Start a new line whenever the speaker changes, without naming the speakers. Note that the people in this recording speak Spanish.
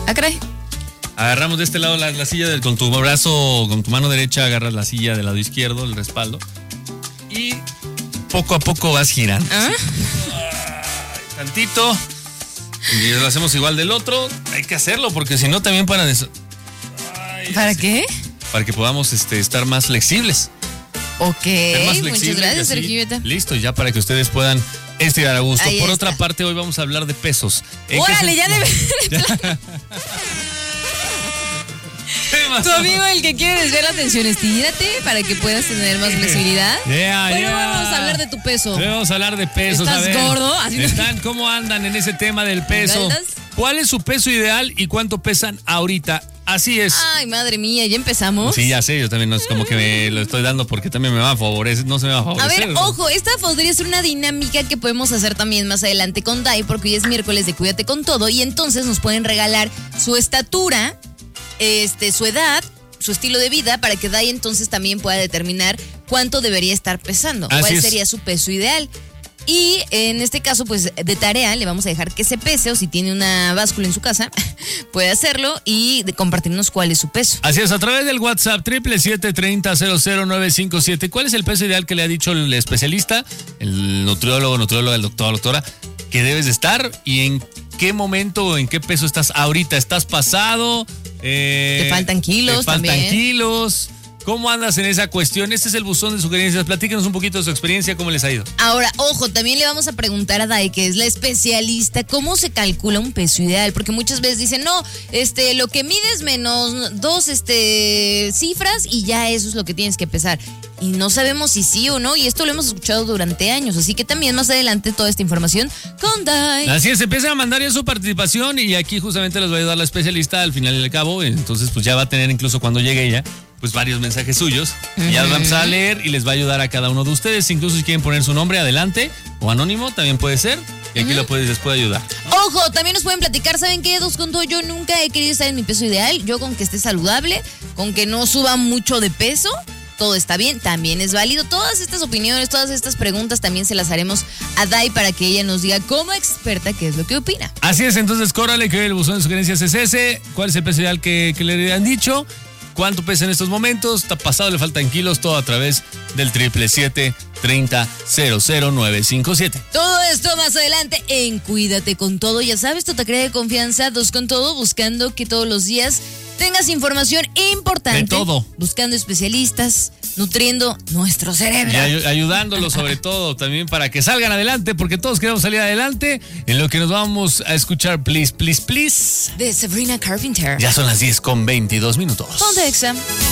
Ah, caray.
Agarramos de este lado la silla con tu brazo, con tu mano derecha agarras la silla del lado izquierdo, el respaldo. Y poco a poco vas girando.
¿Ah?
Tantito. Y lo hacemos igual del otro. Hay que hacerlo porque si no también para eso.
¿Para qué?
Para que podamos estar más flexibles.
Ok, muchas gracias, Sergio.
Listo, ya para que ustedes puedan estirar a gusto.
Ahí
Por
está.
otra parte, hoy vamos a hablar de pesos.
¡Órale, ya debe! Tu amigo, el que quiere desviar la atención, estírate para que puedas tener más flexibilidad. Bueno, vamos a hablar de tu peso.
Vamos a hablar de pesos.
¿Estás gordo? Así
¿Cómo andan en ese tema del peso?
¿Galdas?
¿Cuál es su peso ideal y cuánto pesan ahorita? Así es.
Ay, madre mía, ¿ya empezamos?
Sí, ya sé, yo también no es como que me lo estoy dando porque también me va a favorecer, no se me va a favorecer.
A ver, ojo, esta podría ser una dinámica que podemos hacer también más adelante con Dai, porque hoy es miércoles de Cuídate con Todo y entonces nos pueden regalar su estatura, su edad, su estilo de vida, para que Dai entonces también pueda determinar cuánto debería estar pesando, cuál sería su peso ideal. Y en este caso, pues de tarea, le vamos a dejar que se pese, o si tiene una báscula en su casa, puede hacerlo y compartirnos cuál es su peso.
Así es, a través del WhatsApp 777-30-00957. ¿Cuál es el peso ideal que le ha dicho el especialista, el nutrióloga, el doctor, doctora, que debes de estar y en qué momento o en qué peso estás ahorita? ¿Estás pasado?
¿Te faltan kilos
también? ¿Te faltan
también?
kilos? ¿Cómo andas en esa cuestión? Este es el buzón de sugerencias. Platíquenos un poquito de su experiencia, ¿cómo les ha ido?
Ahora, ojo, también le vamos a preguntar a Dai, que es la especialista, cómo se calcula un peso ideal, porque muchas veces dicen, no, lo que mides menos 2 cifras y ya eso es lo que tienes que pesar. Y no sabemos si sí o no, y esto lo hemos escuchado durante años, así que también más adelante toda esta información con Dai.
Así es, empiezan a mandar ya su participación y aquí justamente les va a ayudar la especialista al final y al cabo, entonces pues ya va a tener incluso cuando llegue ella, pues varios mensajes suyos, y ya los vamos a leer y les va a ayudar a cada uno de ustedes, incluso si quieren poner su nombre adelante o anónimo también puede ser, y aquí les puede ayudar.
Ojo, también nos pueden platicar, ¿saben qué? Dos con todo, yo nunca he querido estar en mi peso ideal, yo con que esté saludable, con que no suba mucho de peso, todo está bien, también es válido. Todas estas opiniones, todas estas preguntas también se las haremos a Dai para que ella nos diga como experta qué es lo que opina.
Así es, entonces córrale que el buzón de sugerencias es ese, cuál es el peso ideal que le han dicho, cuánto pesa en estos momentos, está pasado, le faltan kilos, todo a través del 777-30-00957.
Todo esto más adelante en Cuídate con Todo. Ya sabes, tu tarea de confianza, dos con todo, buscando que todos los días tengas información importante.
De todo.
Buscando especialistas, nutriendo nuestro cerebro.
Y ayudándolos sobre todo también para que salgan adelante, porque todos queremos salir adelante. En lo que nos vamos a escuchar, Please, Please, Please,
de Sabrina Carpenter.
Ya son las 10:22.
Ponte Exa.